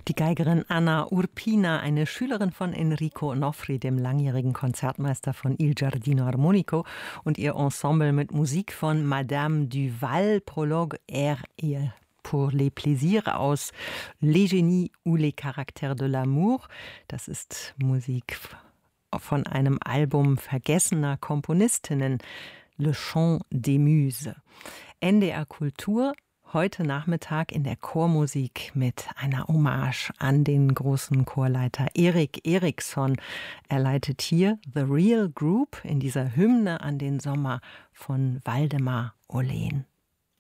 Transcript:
Die Geigerin Anna Urpina, eine Schülerin von Enrico Onofri, dem langjährigen Konzertmeister von Il Giardino Armonico, und ihr Ensemble mit Musik von Madame Duval, Prologue Air et pour les plaisirs aus Les Génies ou les caractères de l'amour. Das ist Musik von einem Album vergessener Komponistinnen, Le Chant des Muses. NDR Kultur, heute Nachmittag in der Chormusik mit einer Hommage an den großen Chorleiter Erik Eriksson. Er leitet hier The Real Group in dieser Hymne an den Sommer von Waldemar Ollén.